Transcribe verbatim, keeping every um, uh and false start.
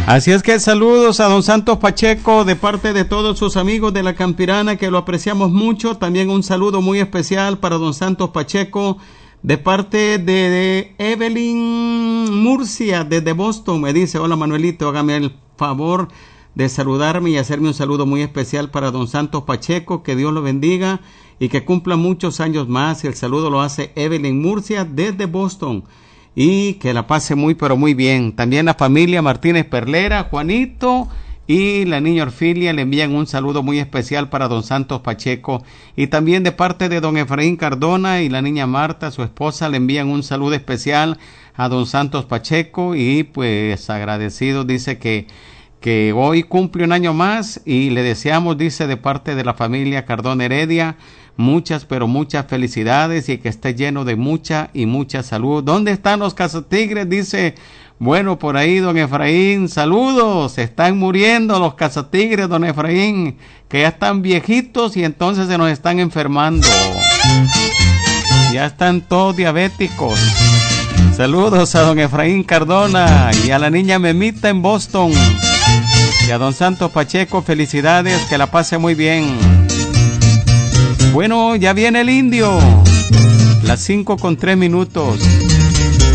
Así es que saludos a don Santos Pacheco de parte de todos sus amigos de la Campirana, que lo apreciamos mucho. También un saludo muy especial para don Santos Pacheco de parte de, de Evelyn Murcia desde Boston. Me dice: hola Manuelito, hágame el favor de saludarme y hacerme un saludo muy especial para don Santos Pacheco, que Dios lo bendiga y que cumpla muchos años más. El saludo lo hace Evelyn Murcia desde Boston. Y que la pase muy pero muy bien. También la familia Martínez Perlera, Juanito y la niña Orfilia le envían un saludo muy especial para don Santos Pacheco. Y también de parte de don Efraín Cardona y la niña Marta, su esposa, le envían un saludo especial a don Santos Pacheco. Y pues agradecido, dice que, que hoy cumple un año más y le deseamos, dice, de parte de la familia Cardona Heredia, muchas, pero muchas felicidades y que esté lleno de mucha y mucha salud. ¿Dónde están los cazatigres? Dice, bueno, por ahí don Efraín, saludos. Se están muriendo los cazatigres, don Efraín, que ya están viejitos y entonces se nos están enfermando. Ya están todos diabéticos. Saludos a don Efraín Cardona y a la niña Memita en Boston. Y a don Santos Pacheco, felicidades, que la pase muy bien. Bueno, ya viene el indio. Las cinco con tres minutos.